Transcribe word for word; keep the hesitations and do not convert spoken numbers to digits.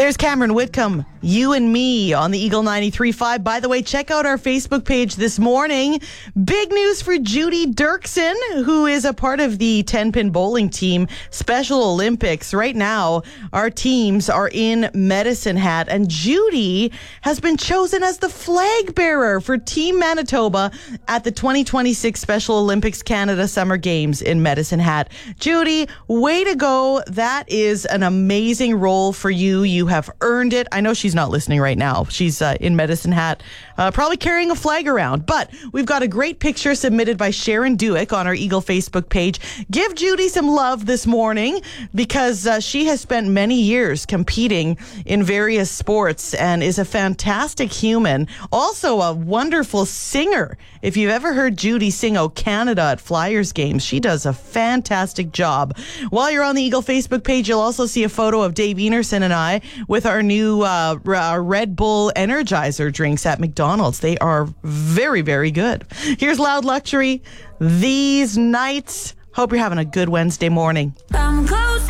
There's Cameron Whitcomb, You and Me on the Eagle ninety-three point five. By the way, check out our Facebook page this morning. Big news for Judy Dirksen, who is a part of the ten-pin bowling team Special Olympics. Right now, our teams are in Medicine Hat, and Judy has been chosen as the flag bearer for Team Manitoba at the twenty twenty-six Special Olympics Canada Summer Games in Medicine Hat. Judy, way to go. That is an amazing role for you. You have earned it. I know she's not listening right now. She's uh, in Medicine Hat, uh, probably carrying a flag around. But we've got a great picture submitted by Sharon Dewick on our Eagle Facebook page. Give Judy some love this morning because uh, she has spent many years competing in various sports and is a fantastic human. Also a wonderful singer. If you've ever heard Judy sing O Canada at Flyers games, she does a fantastic job. While you're on the Eagle Facebook page, you'll also see a photo of Dave Enerson and I with our new uh, our Red Bull Energizer drinks at McDonald's. They are very, very good. Here's Loud Luxury. These nights. Hope you're having a good Wednesday morning. I'm close.